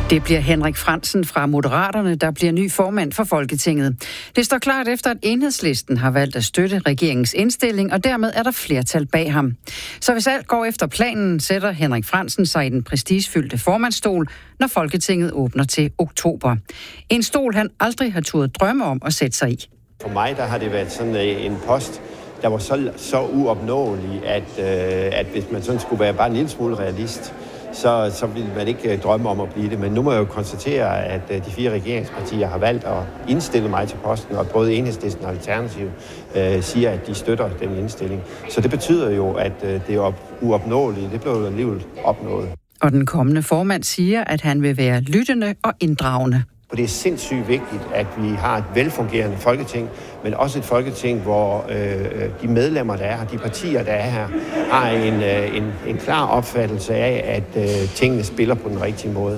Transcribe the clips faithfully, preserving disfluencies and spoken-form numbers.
Det bliver Henrik Frandsen fra Moderaterne, der bliver ny formand for Folketinget. Det står klart efter, at Enhedslisten har valgt at støtte regeringens indstilling, og dermed er der flertal bag ham. Så hvis alt går efter planen, sætter Henrik Frandsen sig i den prestigefyldte formandsstol, når Folketinget åbner til oktober. En stol, han aldrig har turde drømme om at sætte sig i. For mig der har det været sådan en post, der var så, så uopnåelig, at, øh, at hvis man sådan skulle være bare en lille smule realist, så, så ville man ikke drømme om at blive det. Men nu må jeg jo konstatere, at de fire regeringspartier har valgt at indstille mig til posten, og både Enhedslisten og Alternativ øh, siger, at de støtter den indstilling. Så det betyder jo, at øh, det er uopnåeligt. Det blev jo alligevel opnået. Og den kommende formand siger, at han vil være lyttende og inddragende. Og det er sindssygt vigtigt, at vi har et velfungerende Folketing, men også et Folketing, hvor øh, de medlemmer, der er her, de partier, der er her, har en, øh, en, en klar opfattelse af, at øh, tingene spiller på den rigtige måde.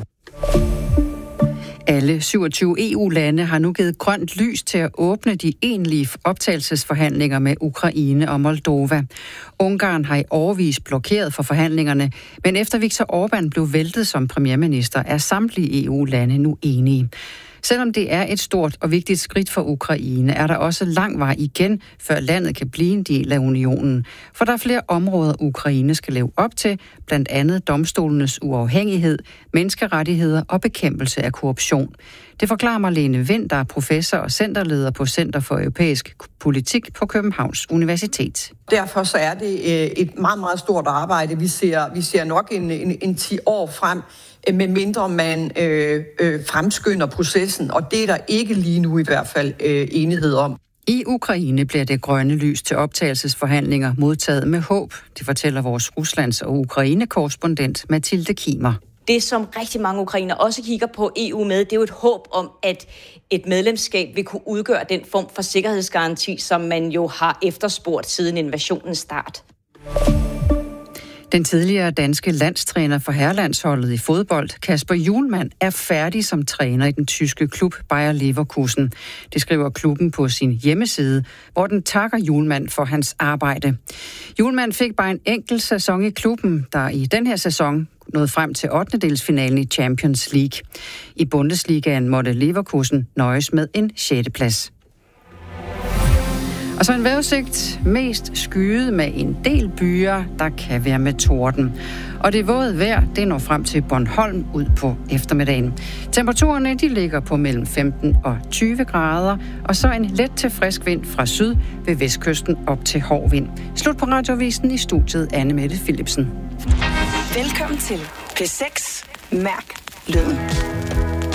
Alle syvogtyve E U-lande har nu givet grønt lys til at åbne de egentlige optagelsesforhandlinger med Ukraine og Moldova. Ungarn har i årevis blokeret for forhandlingerne, men efter Viktor Orbán blev væltet som premierminister, er samtlige E U-lande nu enige. Selvom det er et stort og vigtigt skridt for Ukraine, er der også lang vej igen, før landet kan blive en del af unionen. For der er flere områder, Ukraine skal leve op til, blandt andet domstolenes uafhængighed, menneskerettigheder og bekæmpelse af korruption. Det forklarer Marlene Vind, der er professor og centerleder på Center for Europæisk Politik på Københavns Universitet. Derfor så er det et meget, meget stort arbejde. Vi ser, vi ser nok en, en, en ti år frem, med mindre man øh, øh, fremskynder processen, og det er der ikke lige nu i hvert fald øh, enighed om. I Ukraine bliver det grønne lys til optagelsesforhandlinger modtaget med håb. Det fortæller vores Ruslands- og Ukraine-korrespondent Mathilde Kimer. Det, som rigtig mange ukrainer også kigger på E U med, det er jo et håb om, at et medlemskab vil kunne udgøre den form for sikkerhedsgaranti, som man jo har efterspurgt siden invasionens start. Den tidligere danske landstræner for herrelandsholdet i fodbold, Kasper Hjulmand, er færdig som træner i den tyske klub Bayer Leverkusen. Det skriver klubben på sin hjemmeside, hvor den takker Hjulmand for hans arbejde. Hjulmand fik bare en enkelt sæson i klubben, der i den her sæson nåede frem til ottendedelsfinalen i Champions League. I Bundesligaen måtte Leverkusen nøjes med en sjette plads. Og så en vejrudsigt, mest skyet med en del byer, der kan være med torden. Og det våde vejr, det når frem til Bornholm ud på eftermiddagen. Temperaturerne, de ligger på mellem femten og tyve grader, og så en let til frisk vind fra syd ved vestkysten op til hård vind. Slut på Radioavisen, i studiet Anne Mette Philipsen. Velkommen til P seks. Mærk lyden.